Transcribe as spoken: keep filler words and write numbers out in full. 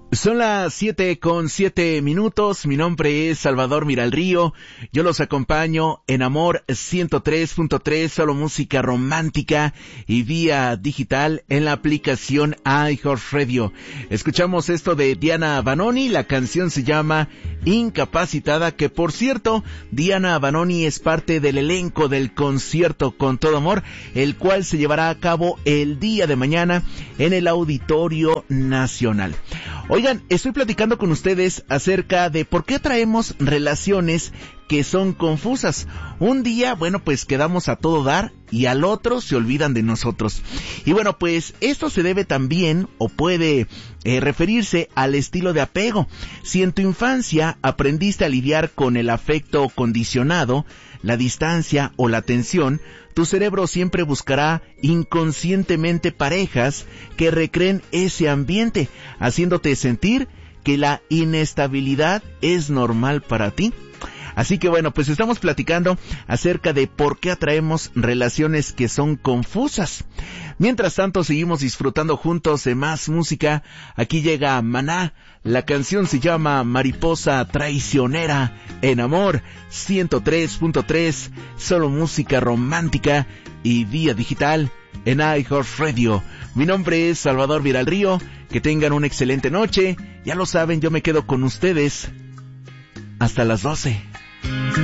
Son las siete con siete minutos. Mi nombre es Salvador Miralrío. Yo los acompaño en Amor ciento tres punto tres, solo música romántica y vía digital en la aplicación iHeartRadio. Escuchamos esto de Diana Vanoni. La canción se llama Incapacitada, que por cierto, Diana Vanoni es parte del elenco del concierto Con Todo Amor, el cual se llevará a cabo el día de mañana en el Auditorio Nacional. Oigan, estoy platicando con ustedes acerca de por qué traemos relaciones que son confusas. Un día, bueno, pues quedamos a todo dar y al otro se olvidan de nosotros. Y bueno, pues esto se debe también o puede eh, referirse al estilo de apego. Si en tu infancia aprendiste a lidiar con el afecto condicionado, la distancia o la tensión, tu cerebro siempre buscará inconscientemente parejas que recreen ese ambiente, haciéndote sentir que la inestabilidad es normal para ti. Así que bueno, pues estamos platicando acerca de por qué atraemos relaciones que son confusas. Mientras tanto, seguimos disfrutando juntos de más música. Aquí llega Maná. La canción se llama Mariposa Traicionera en Amor ciento tres punto tres, solo música romántica y vía digital en iHeartRadio. Mi nombre es Salvador Miralrío. Que tengan una excelente noche. Ya lo saben, yo me quedo con ustedes hasta las doce.